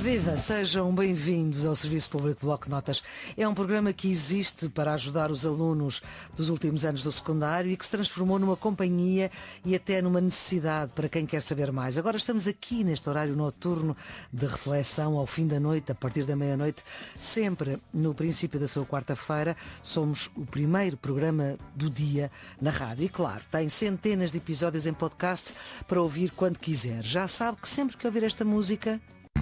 Viva, sejam bem-vindos ao Serviço Público Bloco de Notas. É um programa que existe para ajudar os alunos dos últimos anos do secundário e que se transformou numa companhia e até numa necessidade para quem quer saber mais. Agora estamos aqui neste horário noturno de reflexão ao fim da noite, a partir da meia-noite, sempre no princípio da sua quarta-feira. Somos o primeiro programa do dia na rádio e, claro, tem centenas de episódios em podcast para ouvir quando quiser. Já sabe que sempre que ouvir esta música...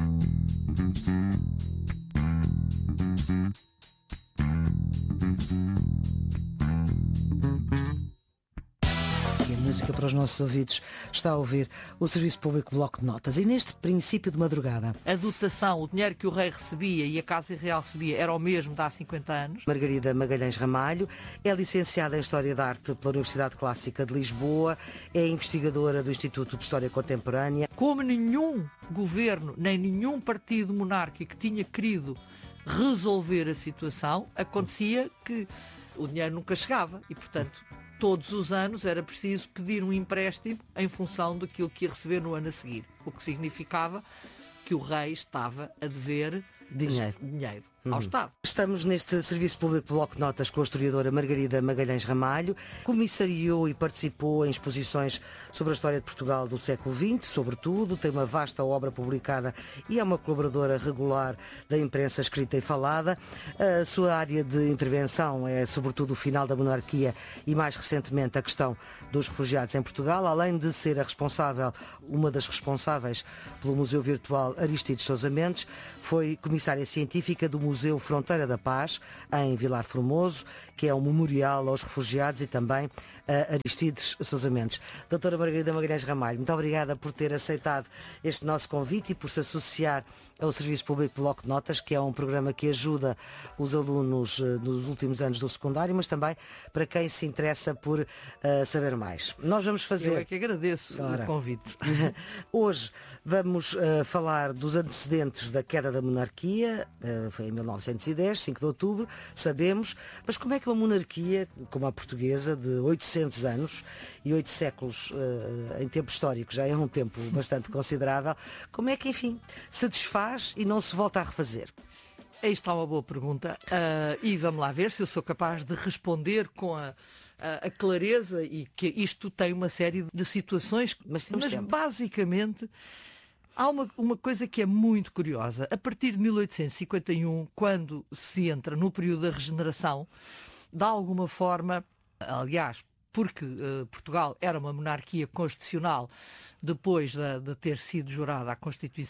música para os nossos ouvidos, está a ouvir o Serviço Público Bloco de Notas. E neste princípio de madrugada, a dotação, o dinheiro que o rei recebia e a Casa Real recebia era o mesmo de há 50 anos. Margarida Magalhães Ramalho é licenciada em História da Arte pela Universidade Clássica de Lisboa, é investigadora do Instituto de História Contemporânea. Como nenhum governo, nem nenhum partido monárquico tinha querido resolver a situação, acontecia que o dinheiro nunca chegava e, portanto, todos os anos era preciso pedir um empréstimo em função daquilo que ia receber no ano a seguir, o que significava que o rei estava a dever dinheiro ao Estado. Estamos neste Serviço Público Bloco de Notas com a historiadora Margarida Magalhães Ramalho. Comissariou e participou em exposições sobre a história de Portugal do século XX, sobretudo. Tem uma vasta obra publicada e é uma colaboradora regular da imprensa escrita e falada. A sua área de intervenção é sobretudo o final da monarquia e, mais recentemente, a questão dos refugiados em Portugal, além de ser uma das responsáveis pelo Museu Virtual Aristides Sousa Mendes. Foi comissária científica do Museu Fronteira da Paz, em Vilar Formoso, que é um memorial aos refugiados, e também a Aristides Sousa Mendes. Doutora Margarida Magalhães Ramalho, muito obrigada por ter aceitado este nosso convite e por se associar ao Serviço Público Bloco de Notas, que é um programa que ajuda os alunos nos últimos anos do secundário, mas também para quem se interessa por saber mais. Nós vamos fazer... Eu é que agradeço o convite. Hoje vamos falar dos antecedentes da queda da monarquia, foi em 1910, 5 de outubro, sabemos, mas como é que uma monarquia, como a portuguesa, de 800 anos e 8 séculos em tempo histórico, já é um tempo bastante considerável, como é que, enfim, se desfaz e não se volta a refazer? Aí está uma boa pergunta e vamos lá ver se eu sou capaz de responder com a clareza, e que isto tem uma série de situações, mas basicamente há uma coisa que é muito curiosa. A partir de 1851, quando se entra no período da regeneração, de alguma forma, aliás, porque Portugal era uma monarquia constitucional depois de ter sido jurada a Constituição